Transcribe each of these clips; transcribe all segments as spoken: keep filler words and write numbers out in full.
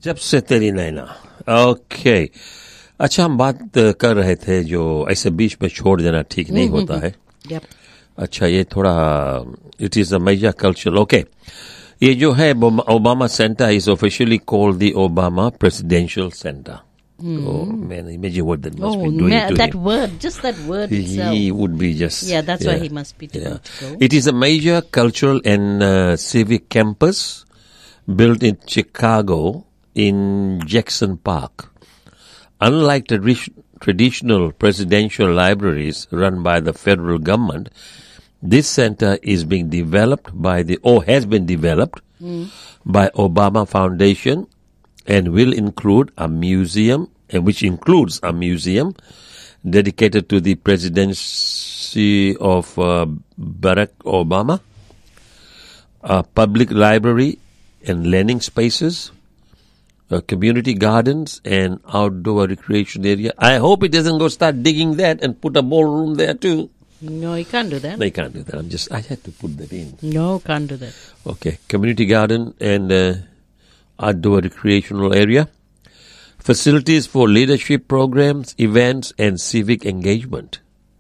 जब से तेरी नैना. ओके. अच्छा, हम बात कर रहे थे जो ऐसे बीच में छोड़ देना ठीक नहीं होता है. Yep. अच्छा, ये थोड़ा it is a major culture. Okay, ये जो है Obama centre is officially called the Obama presidential centre. Oh man, imagine what that must Oh, be doing ma- to that him. word, just that word itself. He would be just. Yeah, that's yeah, why he must be doing yeah. to go. It is a major cultural and uh, civic campus built in Chicago in Jackson Park. Unlike tradi- traditional presidential libraries run by the federal government, this center is being developed by the, or has been developed mm. by Obama Foundation and will include a museum, which includes a museum dedicated to the presidency of uh, Barack Obama, a public library and learning spaces, uh, community gardens and outdoor recreation area. I hope it doesn't go start digging that and put a ballroom there too. No, you can't do that. They can't do that. I'm just, I had to put that in. No, can't do that. Okay. Community garden and uh, outdoor recreational area. Facilities for leadership programs, events, and civic engagement.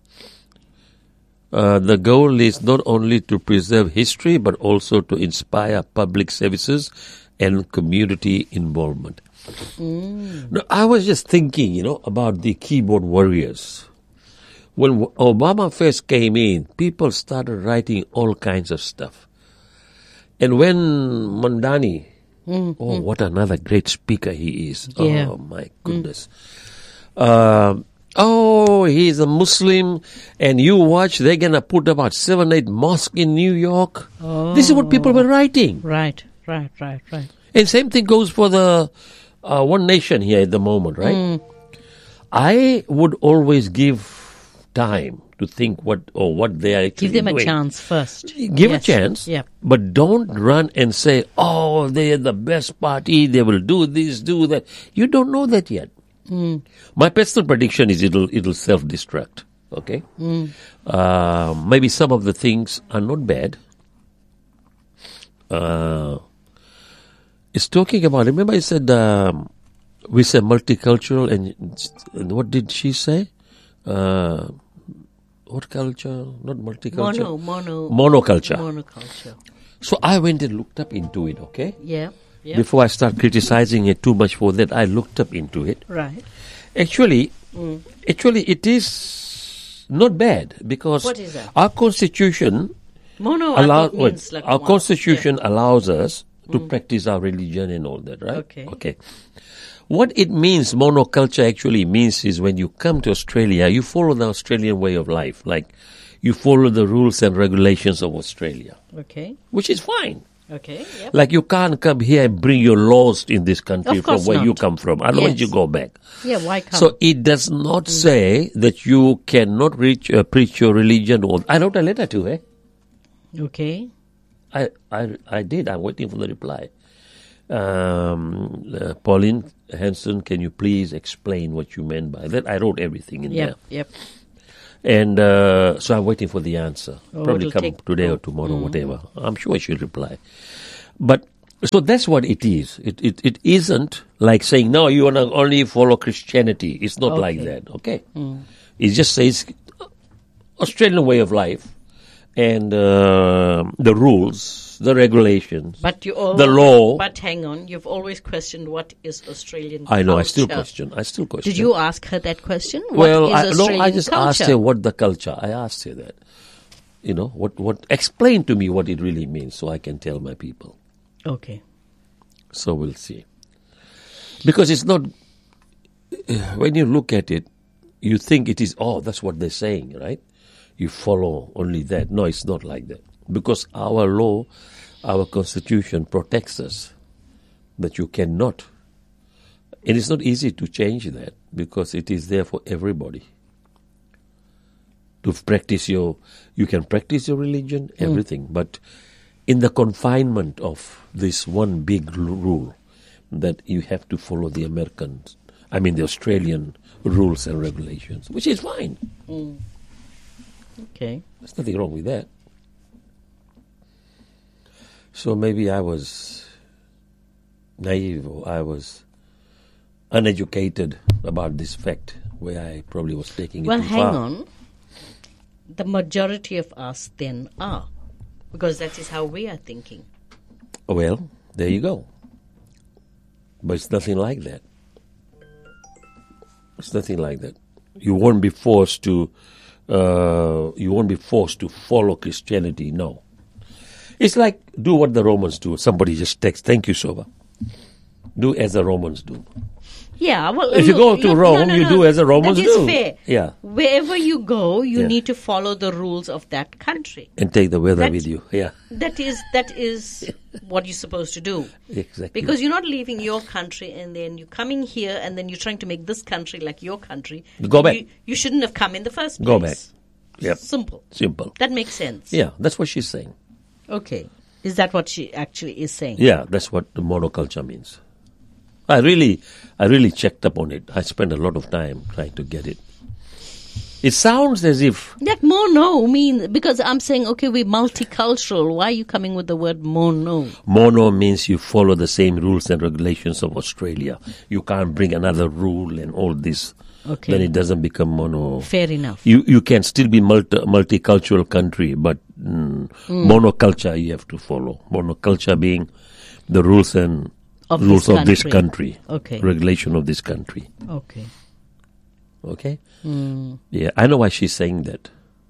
Uh, the goal is not only to preserve history, but also to inspire public services and community involvement. Mm. Now, I was just thinking, you know, about the keyboard warriors. When Obama first came in, people started writing all kinds of stuff. And when Mondani, Mm, oh, mm. what another great speaker he is. Yeah. Oh, my goodness. Mm. Uh, oh, he's a Muslim, and you watch, they're going to put about seven, eight mosques in New York. Oh. This is what people were writing. Right, right, right, right. And same thing goes for the uh, One Nation here at the moment, right? Mm. I would always give time to think what or what they are actually Give them doing. a chance first. Give Yes. a chance, Yeah. but don't run and say, oh, they are the best party, they will do this, do that. You don't know that yet. Mm. My personal prediction is it'll it'll self-destruct, okay? Mm. Uh, maybe some of the things are not bad. Uh, it's talking about, remember I said, um, we said multicultural, and, and what did she say? Uh, What culture? Not multicultural. Mono, mono. Monoculture. Monoculture. So I went and looked up into it, okay? Yeah, yeah. Before I start criticizing it too much for that, I looked up into it. Right. Actually, Mm. actually it is not bad because What is that? our constitution Mono, I allow, think, means wait, like our one. constitution allows us to practice our religion and all that, right? Okay. Okay. What it means, monoculture actually means is when you come to Australia, you follow the Australian way of life. Like, you follow the rules and regulations of Australia, Okay, which is fine. okay, yep. Like, you can't come here and bring your laws in this country Of from course where you not. come from. Otherwise, Yes. you go back. Yeah, why come? So, it does not say that you cannot reach, uh, preach your religion. Or I wrote a letter to her. Okay. I, I, I did. I'm waiting for the reply. Um, uh, Pauline Hanson, can you please explain what you meant by that? I wrote everything in Yep, there. yep. And uh, so I'm waiting for the answer. Oh, Probably it'll come take- today or tomorrow, whatever. I'm sure she'll reply. But so that's what it is. It it, it isn't like saying, no, you want to only follow Christianity. It's not like Okay. that, okay? It just says Australian way of life and uh, the rules, the regulations, But you all, the law. But hang on, you've always questioned what is Australian I know, I still culture. question. I still question. Did you ask her that question? What Well, is I, no, Australian I just culture? asked her what the culture. I asked her that. You know, what, what, explain to me what it really means so I can tell my people. Okay. So we'll see. Because it's not, when you look at it, you think it is, oh, that's what they're saying, right? You follow only that. No, it's not like that. Because our law, our constitution protects us that you cannot. And it's not easy to change that because it is there for everybody. To practice your, you can practice your religion, everything, but in the confinement of this one big l- rule that you have to follow the American, I mean the Australian rules and regulations, which is fine. Mm. Okay. There's nothing wrong with that. So maybe I was naive. I was uneducated about this fact, where I probably was taking it Well, too hang far. on. The majority of us then are, because that is how we are thinking. Well, there you go. But it's nothing like that. It's nothing like that. You won't be forced to. Uh, you won't be forced to follow Christianity. No. It's like do what the Romans do. Somebody just texts, "Thank you, Soba." Do as the Romans do. Yeah, well, If you look, go to look, Rome, no, no, you no. do as the Romans that is do. Fair. Yeah. Wherever you go, you Yeah. need to follow the rules of that country. And take the weather That's- with you. Yeah, That is that is what you're supposed to do. exactly. Because you're not leaving your country and then you're coming here and then you're trying to make this country like your country. Go back. You, you shouldn't have come in the first place. Go back. Yep. Simple. Simple. That makes sense. Yeah, that's what she's saying. Okay. Is that what she actually is saying? Yeah, that's what the monoculture means. I really, I really checked up on it. I spent a lot of time trying to get it. It sounds as if That mono mean because I'm saying okay, we're multicultural. Why are you coming with the word mono? mono means you follow the same rules and regulations of Australia. You can't bring another rule and all this. Okay. Then it doesn't become mono. Fair enough. You you can still be multi, multicultural country, but mm, monoculture you have to follow. Monoculture being the rules and Of rules this of this country. country, Okay. regulation of this country. Okay. Okay, Mm. yeah, I know why she's saying that.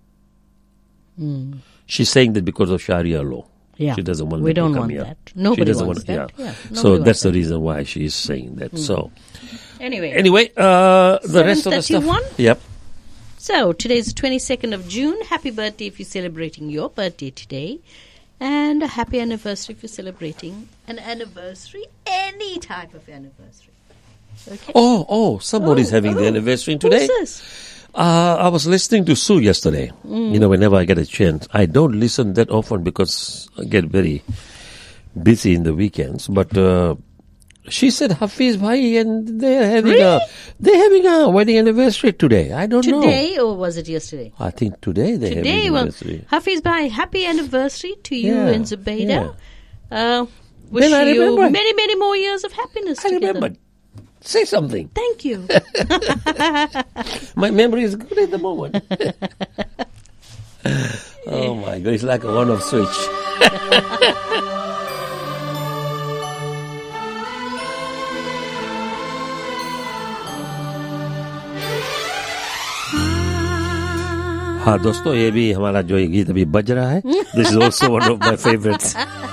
Mm. She's saying that because of Sharia law. Yeah. She doesn't want We them to don't come want here. that. Nobody she doesn't wants want, that. Yeah, So nobody that's wants the that. reason why she is saying that. So Anyway. anyway, uh, the rest of the stuff. seven thirty-one? Yep. So today's the twenty-second of June. Happy birthday if you're celebrating your birthday today. And a happy anniversary if you're celebrating an anniversary, any type of anniversary. Okay. Oh, oh, somebody's Oh, having the oh. anniversary today. Who's this? Uh, I was listening to Sue yesterday. Mm. You know, whenever I get a chance, I don't listen that often because I get very busy in the weekends. But uh, she said Hafiz Bhai, and they're having Really? a they're having a wedding anniversary today. I don't know. Today or was it yesterday? I think today they're Today, having well, anniversary. Hafiz Bhai, happy anniversary to you Yeah, and Zubaida. Uh, wish Then I you remember- many, many more years of happiness I together. remember. Say something. Thank you. My memory is good at the moment. Oh my God, it's like a one-off switch. हाँ दोस्तों, ये भी हमारा जो ये गीत अभी बज रहा है, this is also one of my favourites.